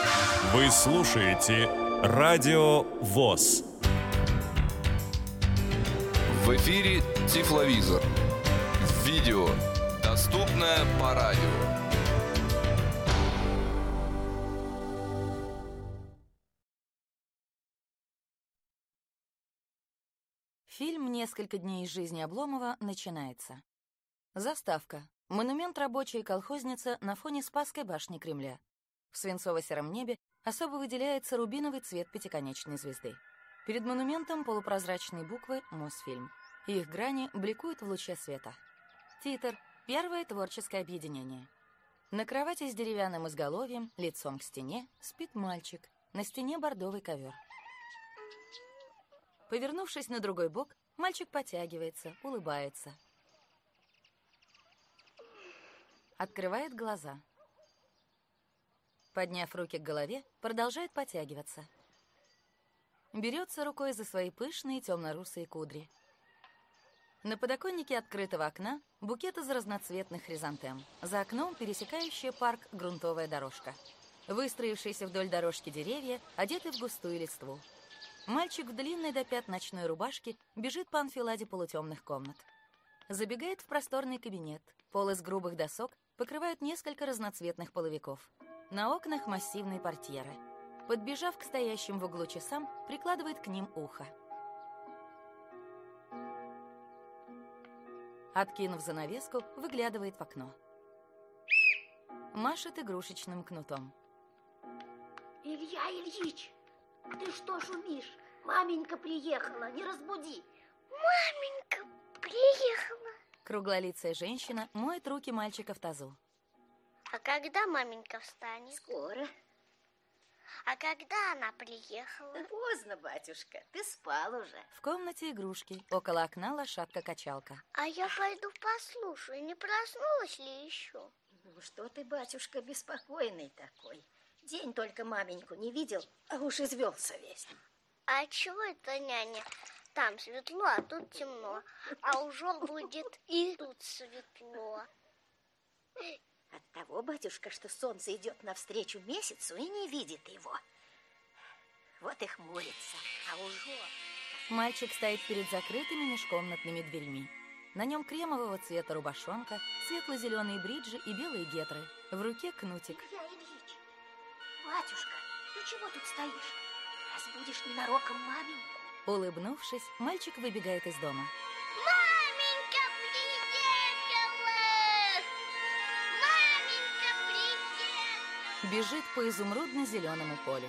Вы слушаете Радио ВОС. В эфире Тифловизор. Видео, доступное по радио. Фильм «Несколько дней из жизни Обломова» начинается. Заставка. Монумент рабочей и колхозница на фоне Спасской башни Кремля. В свинцово-сером небе особо выделяется рубиновый цвет пятиконечной звезды. Перед монументом полупрозрачные буквы «Мосфильм». Их грани бликуют в луче света. Титр. Первое творческое объединение. На кровати с деревянным изголовьем, лицом к стене, спит мальчик. На стене бордовый ковер. Повернувшись на другой бок, мальчик потягивается, улыбается. Открывает глаза. Подняв руки к голове, продолжает потягиваться. Берется рукой за свои пышные темно-русые кудри. На подоконнике открытого окна букет из разноцветных хризантем. За окном пересекающая парк грунтовая дорожка. Выстроившиеся вдоль дорожки деревья одеты в густую листву. Мальчик в длинной до пят ночной рубашке бежит по анфиладе полутемных комнат. Забегает в просторный кабинет. Пол из грубых досок покрывают несколько разноцветных половиков. На окнах массивные портьеры. Подбежав к стоящим в углу часам, прикладывает к ним ухо. Откинув занавеску, выглядывает в окно. Машет игрушечным кнутом. Илья Ильич, ты что шумишь? Маменька приехала, не разбуди. Маменька приехала. Круглолицая женщина моет руки мальчика в тазу. А когда маменька встанет? Скоро. А когда она приехала? Поздно, батюшка, ты спал уже. В комнате игрушки, около окна лошадка-качалка. А я пойду послушаю, не проснулась ли еще? Ну что ты, батюшка, беспокойный такой? День только маменьку не видел, а уж извелся весь. А чего это, няня? Там светло, а тут темно. А уже будет и тут светло. От того, батюшка, что солнце идет навстречу месяцу и не видит его. Вот и хмурится, а уже... Мальчик стоит перед закрытыми межкомнатными дверьми. На нем кремового цвета рубашонка, светло-зеленые бриджи и белые гетры. В руке кнутик. Илья Ильич, батюшка, ты чего тут стоишь? Разбудишь ненароком маменьку. Улыбнувшись, мальчик выбегает из дома. Маменька приехала! Маменька приехала! Бежит по изумрудно-зеленому полю.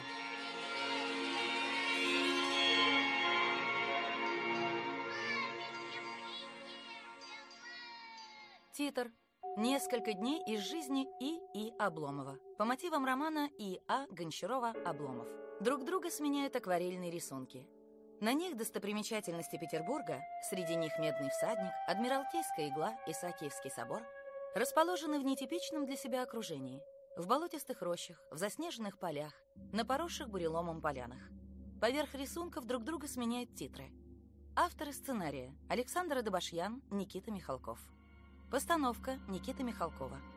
Титр. Несколько дней из жизни И.И. Обломова. По мотивам романа И.А. Гончарова «Обломов». Друг друга сменяют акварельные рисунки. На них достопримечательности Петербурга, среди них Медный всадник, Адмиралтейская игла, Исаакиевский собор, расположены в нетипичном для себя окружении. В болотистых рощах, в заснеженных полях, на поросших буреломом полянах. Поверх рисунков друг друга сменяют титры. Авторы сценария: Александр Адабашьян, Никита Михалков. Постановка: Никита Михалкова.